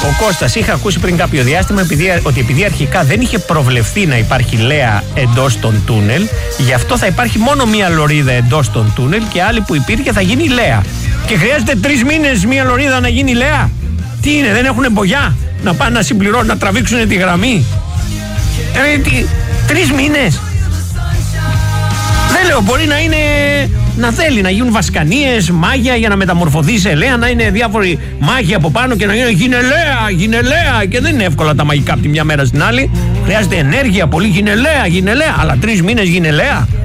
Ο Κώστας, είχα ακούσει πριν κάποιο διάστημα ότι επειδή αρχικά δεν είχε προβλεφθεί να υπάρχει Λέα εντός των τούνελ, γι' αυτό θα υπάρχει μόνο μία λωρίδα εντός των τούνελ και άλλη που υπήρχε θα γίνει Λέα. Και χρειάζεται 3 μήνες μία λωρίδα να γίνει Λέα. Τι είναι, δεν έχουν μπογιά να πάνε να συμπληρώσουν, να τραβήξουν τη γραμμή? 3 μήνες. Δεν λέω, μπορεί να είναι, να θέλει να γίνουν βασκανίες, μάγια για να μεταμορφωθεί σε Λέα, να είναι διάφοροι μάγοι από πάνω και να γίνε Λέα. Και δεν είναι εύκολα τα μαγικά από τη μια μέρα στην άλλη. Χρειάζεται ενέργεια πολύ, γίνε Λέα. Αλλά 3 μήνες γίνε Λέα.